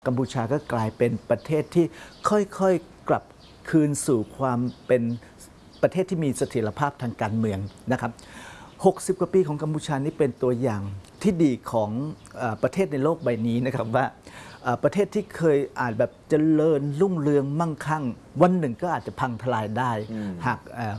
กัมพูชาก็กลายเป็นประเทศที่ค่อยๆกลับคืนสู่ความเป็นประเทศที่มีเสถียรภาพทางการเมืองนะครับ60 กว่าปีของกัมพูชานี่เป็นตัวอย่างที่ดีของประเทศในโลกใบนี้นะครับว่าประเทศที่เคยอาจแบบเจริญรุ่งเรืองมั่งคั่งวันหนึ่งก็อาจจะพังทลายได้หาก